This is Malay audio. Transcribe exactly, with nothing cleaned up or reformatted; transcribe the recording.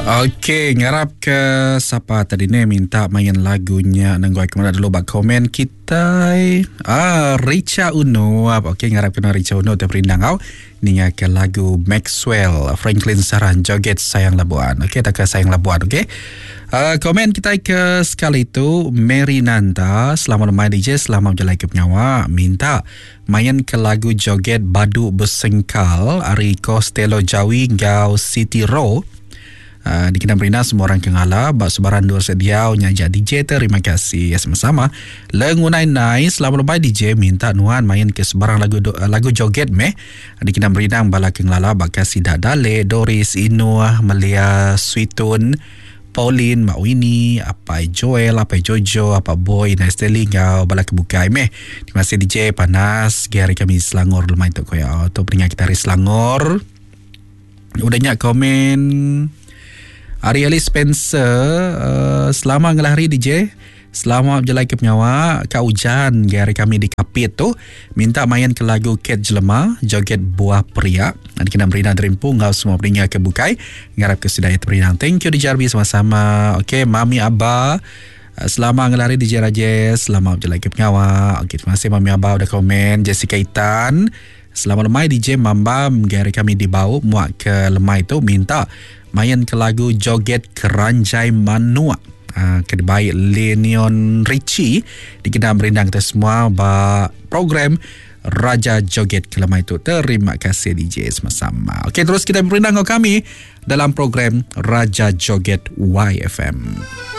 Okey, ngarap ke siapa tadi ni minta main lagunya nanggoi kemana dulu bak komen kita. Ah, Richa Uno. Okey, ngarap kena Richa Uno te perindang kau. Ninga ke lagu Maxwell, Franklin Saran, Joget Sayang Labuan. Okey, tak ke Sayang Labuan, okey. Uh, komen kita ke sekali itu Mary Nanda, selamat main D J, selamat berjalan ke penyawa. Minta main ke lagu Joget Badu Bersengkal, Ari Costello Jawi Gau City Row. Uh, di Kena Berina semua orang kengala bak sebaran dua sediau nyajak D J. Terima kasih sama-sama. Lengunai nai selamat lebai D J minta nuan main ke sebarang lagu do, lagu joget meh di Kena Berina bala kengala bak kasih Dale, Doris, Inuah, Melia, Sweetun, Pauline, Mak Winnie, apa Joel, apa Jojo, apa Boy, Nesteli ngau bala kebukai meh. Terima kasih D J panas. Gari kami Selangor lemai tu koya. Tu peringat kita hari Selangor. Udahnya komen Arieli Spencer, uh, selamat ngelahari D J. Selamat berjalan ke penyawa. Kak Ujan, gari kami di Kapit tu minta main ke lagu Ket Jelema, Joget Buah Pria. Nanti kena berinang derimpung ngau semua beringat ke bukai. Ngarap ke sedaya berinang. Thank you D J Arbi sama-sama. Okey, Mami Abah, uh, selamat ngelahari D J Rajes. Selamat berjalan ke penyawa. Okey, terima kasih Mami Abah udah komen. Jessica Itan, selamat lemai D J Mambam, gari kami di bau muak ke lemai tu minta main ke lagu Joget Keranjai Manua. Uh, Kedai Leonion Richie di Kena Berindang kita semua ba program Raja Joget Kelemai itu. Terima kasih D J sama-sama. Okey, terus kita berindang dengan kami dalam program Raja Joget Y F M.